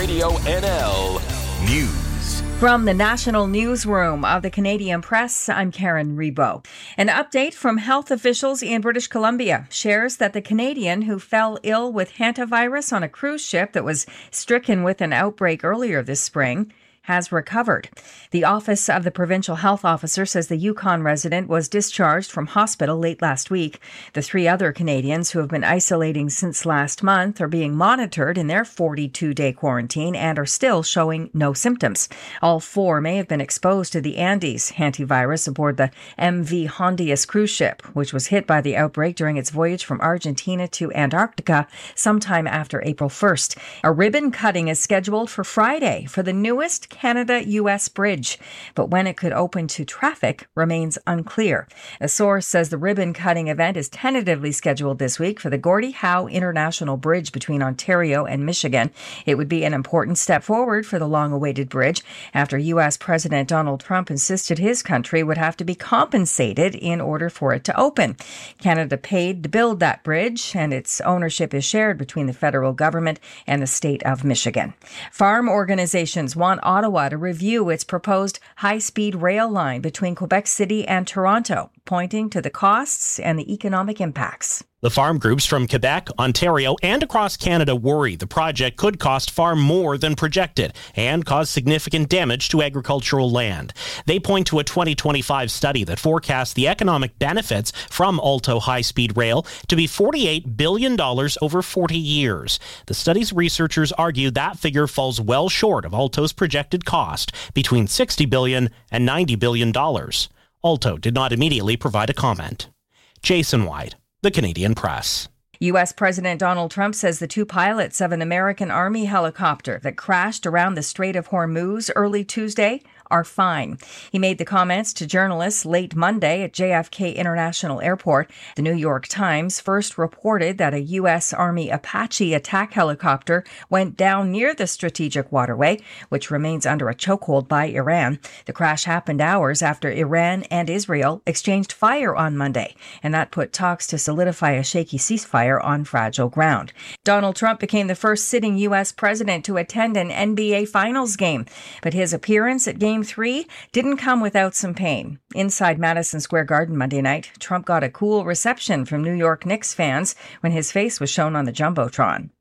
Radio NL News. From the National Newsroom of the Canadian Press, I'm Karen Rebo. An update from health officials in British Columbia shares that the Canadian who fell ill with hantavirus on a cruise ship that was stricken with an outbreak earlier this spring has recovered. The Office of the Provincial Health Officer says the Yukon resident was discharged from hospital late last week. The 3 other Canadians who have been isolating since last month are being monitored in their 42-day quarantine and are still showing no symptoms. All 4 may have been exposed to the Andes hantavirus aboard the MV Hondius cruise ship, which was hit by the outbreak during its voyage from Argentina to Antarctica sometime after April 1st. A ribbon cutting is scheduled for Friday for the newest Canada-U.S. bridge, but when it could open to traffic remains unclear. A source says the ribbon-cutting event is tentatively scheduled this week for the Gordie Howe International Bridge between Ontario and Michigan. It would be an important step forward for the long-awaited bridge after U.S. President Donald Trump insisted his country would have to be compensated in order for it to open. Canada paid to build that bridge, and its ownership is shared between the federal government and the state of Michigan. Farm organizations want Ottawa to review its proposed high-speed rail line between Quebec City and Toronto, pointing to the costs and the economic impacts. The farm groups from Quebec, Ontario, and across Canada worry the project could cost far more than projected and cause significant damage to agricultural land. They point to a 2025 study that forecasts the economic benefits from Alto high-speed rail to be $48 billion over 40 years. The study's researchers argue that figure falls well short of Alto's projected cost, between $60 billion and $90 billion. Alto did not immediately provide a comment. Jason White, The Canadian Press. U.S. President Donald Trump says the 2 pilots of an American Army helicopter that crashed around the Strait of Hormuz early Tuesday are fine. He made the comments to journalists late Monday at JFK International Airport. The New York Times first reported that a U.S. Army Apache attack helicopter went down near the strategic waterway, which remains under a chokehold by Iran. The crash happened hours after Iran and Israel exchanged fire on Monday, and that put talks to solidify a shaky ceasefire on fragile ground. Donald Trump became the first sitting U.S. president to attend an NBA Finals game, but his appearance at Game 3 didn't come without some pain. Inside Madison Square Garden Monday night, Trump got a cool reception from New York Knicks fans when his face was shown on the Jumbotron.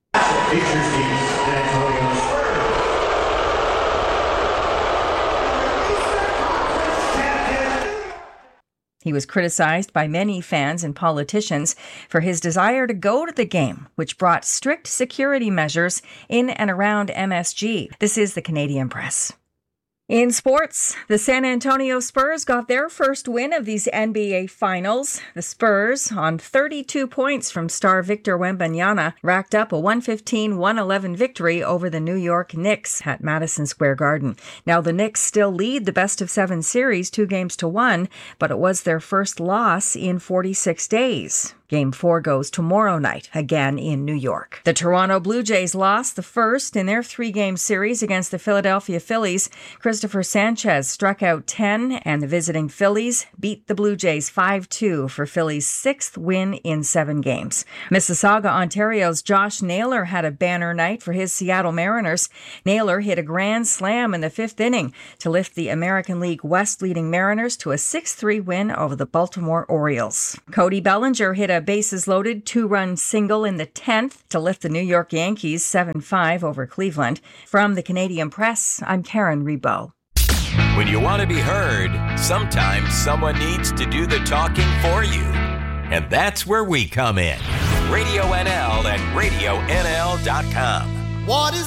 He was criticized by many fans and politicians for his desire to go to the game, which brought strict security measures in and around MSG. This is the Canadian Press. In sports, the San Antonio Spurs got their first win of these NBA Finals. The Spurs, on 32 points from star Victor Wembanyama, racked up a 115-111 victory over the New York Knicks at Madison Square Garden. Now, the Knicks still lead the best-of-7 series 2-1, but it was their first loss in 46 days. Game 4 goes tomorrow night, again in New York. The Toronto Blue Jays lost the first in their 3-game series against the Philadelphia Phillies. Christopher Sanchez struck out 10, and the visiting Phillies beat the Blue Jays 5-2 for Philly's 6th win in 7 games. Mississauga, Ontario's Josh Naylor had a banner night for his Seattle Mariners. Naylor hit a grand slam in the 5th inning to lift the American League West leading Mariners to a 6-3 win over the Baltimore Orioles. Cody Bellinger hit a bases-loaded 2-run single in the 10th to lift the New York Yankees 7-5 over Cleveland. From the Canadian Press, I'm Karen Rebo. When you want to be heard, sometimes someone needs to do the talking for you. And that's where we come in. Radio NL and RadioNL.com. What is